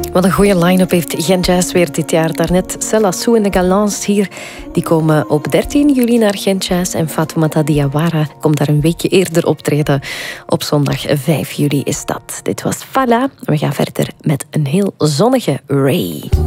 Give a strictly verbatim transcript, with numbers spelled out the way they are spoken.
Wat een goede line-up heeft Gent Jazz weer dit jaar. Daarnet Cella Sou en de Galants hier. Die komen op dertien juli naar Gent Jazz. En Fatoumata Diawara komt daar een weekje eerder optreden. Op zondag vijf juli is dat. Dit was Fala. We gaan verder met een heel zonnige Ray.